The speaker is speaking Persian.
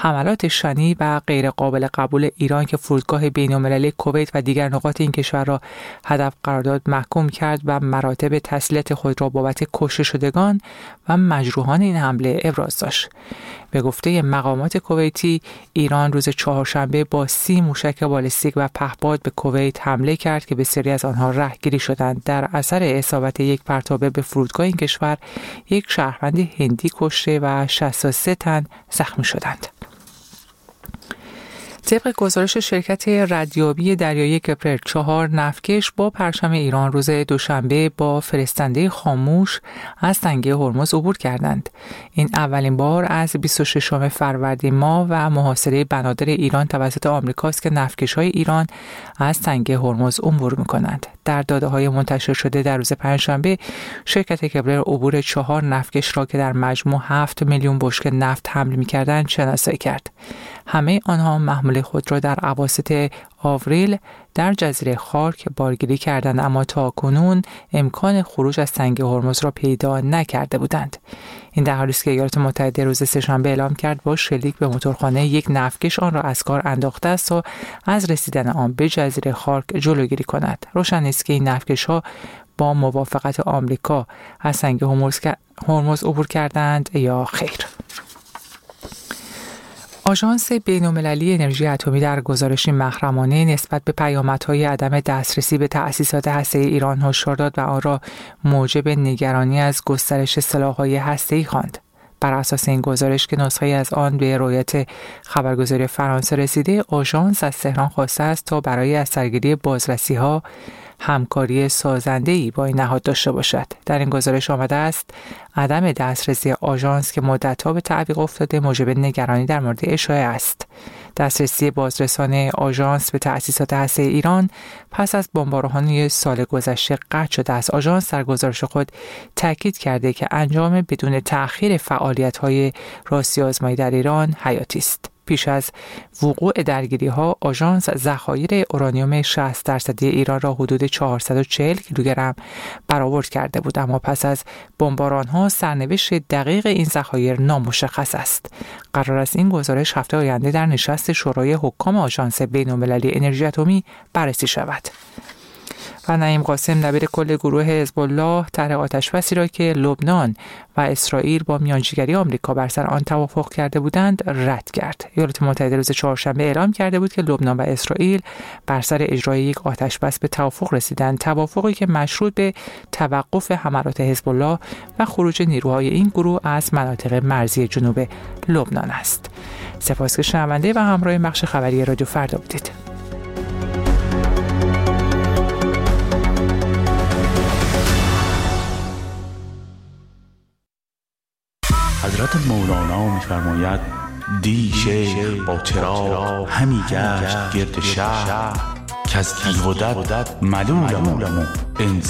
حملات شنی و غیر قابل قبول ایران که فرودگاه بین‌المللی کویت و دیگر نقاط این کشور را هدف قرار داد محکوم کرد و مراتب تسلیت خود را بابت کشته شدگان و مجروحان این حمله ابراز داشت. به گفته مقامات کویتی، ایران روز چهارشنبه با 30 موشک بالستیک و پهپاد به کویت حمله کرد که بسیاری از آنها رهگیری شدند. در اثر اصابت یک پرتابه به فرودگاه این کشور، یک شهروند هندی کشته و 63 تن زخمی شدند. طبق گزارش شرکت ردیابی دریایی کپلر 4 نفتکش با پرچم ایران روز دوشنبه با فرستنده خاموش از تنگه هرمز عبور کردند. این اولین بار از 26 فروردین ماه و محاصره بنادر ایران توسط آمریکاست که نفتکش‌های ایران از تنگه هرمز عبور می‌کنند. در داده‌های منتشر شده در روز پنجشنبه، شرکت کپلر عبور 4 نفتکش را که در مجموع 7 میلیون بشکه نفت حمل می‌کردند شناسایی کرد. همه آنها محمول خود را در اواسط آوریل در جزیره خارک بارگیری کردند، اما تاکنون امکان خروج از تنگه هرمز را پیدا نکرده بودند. این در حالی است که ایالات متحده روز سه‌شنبه اعلام کرد با شلیک به موتورخانه یک نفتکش آن را از کار انداخته است تا از رسیدن آن به جزیره خارک جلوگیری کند. روشن است که این نفتکش‌ها با موافقت آمریکا از تنگه هرمز عبور کردند یا خیر. آژانس بین‌المللی انرژی اتمی در گزارشی محرمانه نسبت به پیامدهای عدم دسترسی به تأسیسات هسته‌ای ایران هشدار داد و آن را موجب نگرانی از گسترش سلاح‌های هسته‌ای خواند. بر اساس این گزارش که نسخه‌ای از آن به روایت خبرگزاری فرانسه رسیده، آژانس از تهران خواسته است تا برای از سرگیری بازرسی‌ها همکاری سازنده‌ای با این نهاد داشته باشد. در این گزارش آمده است عدم دسترسی آژانس که مدت‌ها به تعویق افتاده موجب نگرانی در مورد اشاعه است. دسترسی بازرسان آژانس به تأسیسات هسته‌ای ایران پس از بمباران سال گذشته قطع شده است. آژانس در گزارش خود تاکید کرده که انجام بدون تأخیر فعالیت‌های راستی در ایران حیاتی است. پیش از وقوع درگیری‌ها، آژانس ذخایر اورانیوم 60% ایران را حدود 440 کیلوگرم برآورد کرده بود، اما پس از بمباران‌ها سرنوشت دقیق این ذخایر نامشخص است. قرار است این گزارش هفته آینده در نشست شورای حکام آژانس بین‌المللی انرژی اتمی بررسی شود. و نعیم قاسم دبیر کل گروه حزب الله طرح آتشبسی را که لبنان و اسرائیل با میانجیگری آمریکا بر سر آن توافق کرده بودند رد کرد. ایالات متحده روز چهارشنبه اعلام کرده بود که لبنان و اسرائیل بر سر اجرای یک آتشبس به توافق رسیدند، توافقی که مشروط به توقف حملات حزب الله و خروج نیروهای این گروه از مناطق مرزی جنوب لبنان است. سپاس که شنونده و همراه بخش خبری رادیو فردا بودید. حضرت مولانا می‌فرماید دی شیخ با چراغ همی گشت گرد شهر که از تیغ و دد ملولم انسان